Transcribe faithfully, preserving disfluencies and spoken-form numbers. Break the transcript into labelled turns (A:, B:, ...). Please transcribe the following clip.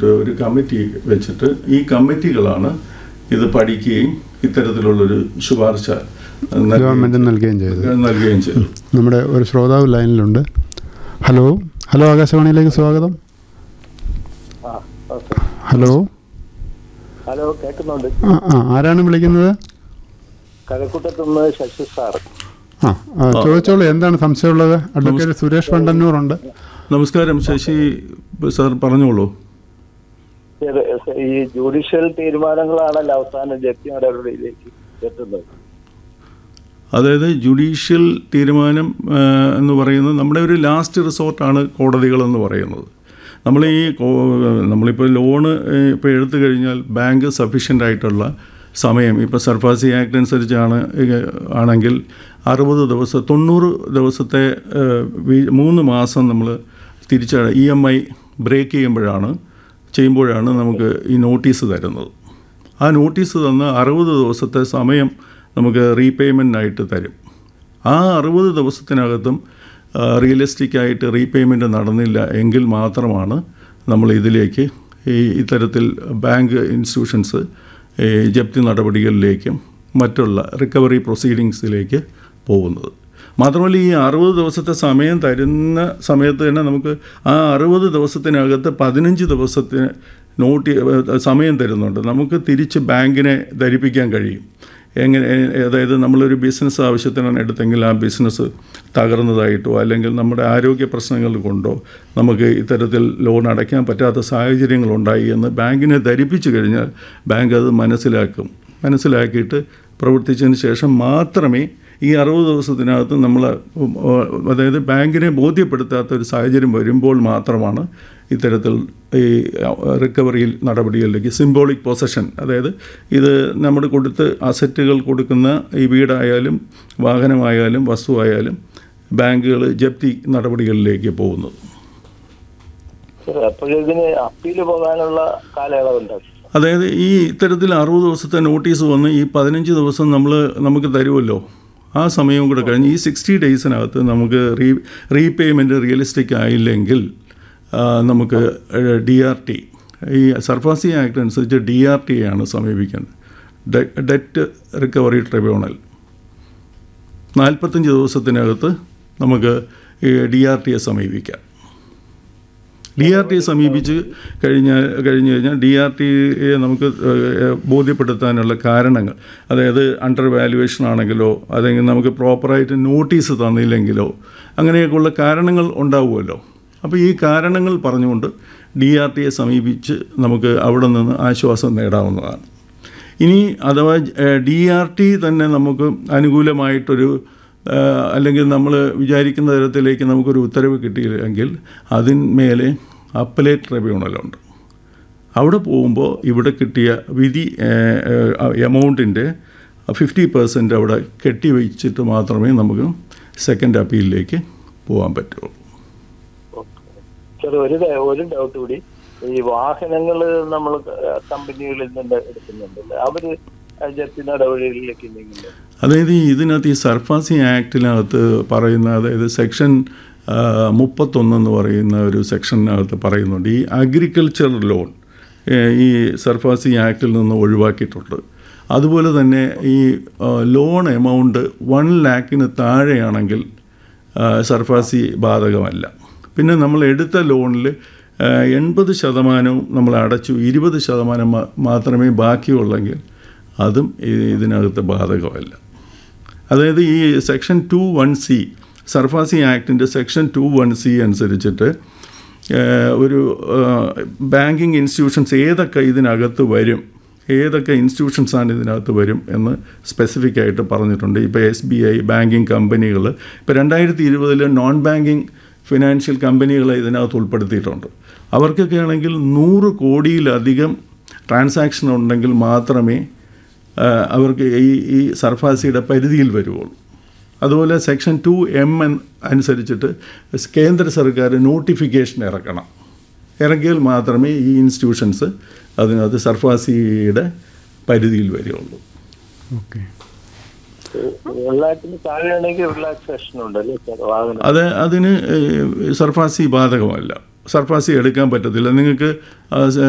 A: വന്നിട്ട് ഒരു കമ്മിറ്റി വെച്ചിട്ട് ഈ കമ്മിറ്റികളാണ് ഇത് പഠിക്കുകയും ഇത്തരത്തിലുള്ളൊരു ശുപാർശ
B: ഗവൺമെൻറ് നൽകുകയും ചെയ്തു
A: നൽകുകയും ചെയ്തു
B: നമ്മുടെ ഒരു ശ്രോതാവ് ലൈനിലുണ്ട്. ഹലോ ഹലോ ആകാശവാണിയിലേക്ക് സ്വാഗതം. ഹലോ
C: ഹലോ കേൾക്കുന്നുണ്ട്.
B: ആ ആ ആരാണ് വിളിക്കുന്നത്?
C: കഴക്കൂട്ടത്തുനിന്ന് ശശി സാർ.
B: ആ ചോദിച്ചോളൂ, എന്താണ് സംശയമുള്ളത്? അഡ്വക്കേറ്റ് സുരേഷ് വണ്ടന്നൂർ ഉണ്ട്.
A: നമസ്കാരം ശശി സാർ, പറഞ്ഞോളൂ.
C: ഈ ജുഡീഷ്യൽ തീരുമാനങ്ങളാണല്ലോ അവസാനം ജപ്തി നടപടിയിലേക്ക് എത്തുന്നത്.
A: അതായത് ജുഡീഷ്യൽ തീരുമാനം എന്ന് പറയുന്നത് നമ്മുടെ ഒരു ലാസ്റ്റ് റിസോർട്ടാണ് കോടതികളെന്ന് പറയുന്നത്. നമ്മൾ ഈ നമ്മളിപ്പോൾ ലോണ് ഇപ്പോൾ എടുത്തു കഴിഞ്ഞാൽ ബാങ്ക് സഫീഷ്യൻ്റ് ആയിട്ടുള്ള സമയം ഇപ്പോൾ സർഫാസി ആക്ട് അനുസരിച്ചാണ് ആണെങ്കിൽ അറുപത് ദിവസം തൊണ്ണൂറ് ദിവസത്തെ മൂന്ന് മാസം നമ്മൾ തിരിച്ച ഇ എം ഐ ബ്രേക്ക് ചെയ്യുമ്പോഴാണ് ചെയ്യുമ്പോഴാണ് നമുക്ക് ഈ നോട്ടീസ് തരുന്നത്. ആ നോട്ടീസ് തന്ന് അറുപത് ദിവസത്തെ സമയം നമുക്ക് റീപേയ്മെൻറ്റിനായിട്ട് തരും. ആ അറുപത് ദിവസത്തിനകത്തും റിയലിസ്റ്റിക് ആയിട്ട് റീപേയ്മെൻറ്റ് നടന്നില്ല എങ്കിൽ മാത്രമാണ് നമ്മൾ ഇതിലേക്ക് ഈ ഇത്തരത്തിൽ ബാങ്ക് ഇൻസ്റ്റിറ്റ്യൂഷൻസ് ഈ ജപ്തി നടപടികളിലേക്കും മറ്റുള്ള റിക്കവറി പ്രൊസീഡിങ്സിലേക്ക് പോകുന്നത്. മാത്രമല്ല ഈ അറുപത് ദിവസത്തെ സമയം തരുന്ന സമയത്ത് തന്നെ നമുക്ക് ആ അറുപത് ദിവസത്തിനകത്ത് പതിനഞ്ച് ദിവസത്തിന് നോട്ടി സമയം തരുന്നുണ്ട്. നമുക്ക് തിരിച്ച് ബാങ്കിനെ ധരിപ്പിക്കാൻ കഴിയും. എങ്ങനെ, അതായത് നമ്മളൊരു ബിസിനസ് ആവശ്യത്തിനാണ് എടുത്തെങ്കിൽ ആ ബിസിനസ് തകർന്നതായിട്ടോ അല്ലെങ്കിൽ നമ്മുടെ ആരോഗ്യ പ്രശ്നങ്ങൾ കൊണ്ടോ നമുക്ക് ഇത്തരത്തിൽ ലോൺ അടയ്ക്കാൻ പറ്റാത്ത സാഹചര്യങ്ങളുണ്ടായി എന്ന് ബാങ്കിനെ ധരിപ്പിച്ചു കഴിഞ്ഞാൽ ബാങ്ക് അത് മനസ്സിലാക്കും. മനസ്സിലാക്കിയിട്ട് പ്രവർത്തിച്ചതിന് ശേഷം മാത്രമേ ഈ അറുപത് ദിവസത്തിനകത്ത് നമ്മൾ, അതായത് ബാങ്കിനെ ബോധ്യപ്പെടുത്താത്ത ഒരു സാഹചര്യം വരുമ്പോൾ മാത്രമാണ് ഇത്തരത്തിൽ ഈ റിക്കവറിയിൽ നടപടികളിലേക്ക് സിംബോളിക് പൊസഷൻ, അതായത് ഇത് നമ്മൾ കൊടുത്ത് അസറ്റുകൾ കൊടുക്കുന്ന ഈ വീടായാലും വാഹനമായാലും വസ്തുവായാലും ബാങ്കുകൾ ജപ്തി നടപടികളിലേക്ക് പോകുന്നത്. അതായത് ഈ ഇത്തരത്തിൽ അറുപത് ദിവസത്തെ നോട്ടീസ് വന്ന് ഈ പതിനഞ്ച് ദിവസം നമ്മൾ നമുക്ക് തരുമല്ലോ, ആ സമയവും കൂടെ കഴിഞ്ഞ് ഈ സിക്സ്റ്റി ഡേയ്സിനകത്ത് നമുക്ക് റീ റീപേയ്മെൻറ്റ് റിയലിസ്റ്റിക് ആയില്ലെങ്കിൽ നമുക്ക് ഡി ആർ ടി, ഈ സർഫാസി ആക്ട് അനുസരിച്ച് ഡി ആർ ടി ആണ് സമീപിക്കേണ്ടത്, ഡെറ്റ് റിക്കവറി ട്രിബ്യൂണൽ. നാൽപ്പത്തഞ്ച് ദിവസത്തിനകത്ത് നമുക്ക് ഈ ഡി ആർ ടിയെ സമീപിക്കാം. ഡി ആർ ടി സമീപിച്ച് കഴിഞ്ഞാൽ കഴിഞ്ഞ് കഴിഞ്ഞാൽ ഡി ആർ ടിയെ നമുക്ക് ബോധ്യപ്പെടുത്താനുള്ള കാരണങ്ങൾ, അതായത് അണ്ടർ വാല്യുവേഷൻ ആണെങ്കിലോ അല്ലെങ്കിൽ നമുക്ക് പ്രോപ്പറായിട്ട് നോട്ടീസ് തന്നില്ലെങ്കിലോ അങ്ങനെയൊക്കെയുള്ള കാരണങ്ങൾ ഉണ്ടാവുമല്ലോ. അപ്പോൾ ഈ കാരണങ്ങൾ പറഞ്ഞുകൊണ്ട് ഡി ആർ ടിയെ സമീപിച്ച് നമുക്ക് അവിടെ നിന്ന് ആശ്വാസം നേടാവുന്നതാണ്. ഇനി അഥവാ ഡി ആർ ടി തന്നെ നമുക്ക് അനുകൂലമായിട്ടൊരു അല്ലെങ്കിൽ നമ്മൾ വിചാരിക്കുന്ന തരത്തിലേക്ക് നമുക്കൊരു ഉത്തരവ് കിട്ടിയില്ലെങ്കിൽ അതിന്മേലെ അപ്പലേറ്റ് ട്രിബ്യൂണലുണ്ട്. അവിടെ പോകുമ്പോൾ ഇവിടെ കിട്ടിയ വിധി എമൗണ്ടിൻ്റെ ഫിഫ്റ്റി പെർസെൻറ്റ് അവിടെ കെട്ടിവെച്ചിട്ട് മാത്രമേ നമുക്ക് സെക്കൻഡ് അപ്പീലിലേക്ക് പോകാൻ പറ്റുള്ളൂ.
C: ഒരു ഒരു ഡൗട്ട് കൂടി, ഈ വാഹനങ്ങൾ നമ്മൾ കമ്പനികളിൽ നിന്ന് എടുക്കുന്നുണ്ടല്ലോ, അവർ ജപ്തി നടപടികളിലേക്ക് എന്തെങ്കിലും?
A: അതായത് ഇതിനകത്ത് ഈ സർഫാസി ആക്ടിനകത്ത് പറയുന്ന, അതായത് സെക്ഷൻ മുപ്പത്തൊന്നെന്ന് പറയുന്ന ഒരു സെക്ഷനകത്ത് പറയുന്നുണ്ട് ഈ അഗ്രികൾച്ചർ ലോൺ ഈ സർഫാസി ആക്ടിൽ നിന്ന് ഒഴിവാക്കിയിട്ടുണ്ട്. അതുപോലെ തന്നെ ഈ ലോൺ എമൗണ്ട് വൺ ലാക്കിന് താഴെയാണെങ്കിൽ സർഫാസി ബാധകമല്ല. പിന്നെ നമ്മൾ എടുത്ത ലോണിൽ എൺപത് ശതമാനവും നമ്മൾ അടച്ചു, ഇരുപത് ശതമാനം മാത്രമേ ബാക്കിയുള്ളെങ്കിൽ അതും ഇതിനകത്ത് ബാധകമല്ല. അതായത് ഈ section two one C SARFAESI ആക്ടിൻ്റെ section two one C അനുസരിച്ചിട്ട് ഒരു ബാങ്കിങ് ഇൻസ്റ്റിറ്റ്യൂഷൻസ് ഏതൊക്കെ ഇതിനകത്ത് വരും, ഏതൊക്കെ ഇൻസ്റ്റിറ്റ്യൂഷൻസാണ് ഇതിനകത്ത് വരും എന്ന് സ്പെസിഫിക് ആയിട്ട് പറഞ്ഞിട്ടുണ്ട്. ഇപ്പോൾ എസ് ബി ഐ, ബാങ്കിങ് കമ്പനികൾ, ഇപ്പോൾ രണ്ടായിരത്തി ഇരുപതിൽ നോൺ ബാങ്കിങ് ഫിനാൻഷ്യൽ കമ്പനികളെ ഇതിനകത്ത് ഉൾപ്പെടുത്തിയിട്ടുണ്ട്. അവർക്കൊക്കെ ആണെങ്കിൽ നൂറ് കോടിയിലധികം ട്രാൻസാക്ഷൻ ഉണ്ടെങ്കിൽ മാത്രമേ അവർക്ക് ഈ ഈ സർഫാസിയുടെ പരിധിയിൽ വരുള്ളൂ. അതുപോലെ സെക്ഷൻ ടു എം എൻ അനുസരിച്ചിട്ട് കേന്ദ്ര സർക്കാർ നോട്ടിഫിക്കേഷൻ ഇറക്കണം. ഇറക്കിയാൽ മാത്രമേ ഈ ഇൻസ്റ്റിറ്റ്യൂഷൻസ് അതിനകത്ത് സർഫാസിയുടെ പരിധിയിൽ വരികയുള്ളൂ.
B: ഓക്കെ.
A: അത് അതിന് സർഫാസി ബാധകമല്ല. സർഫാസി എടുക്കാൻ പറ്റത്തില്ല. നിങ്ങൾക്ക്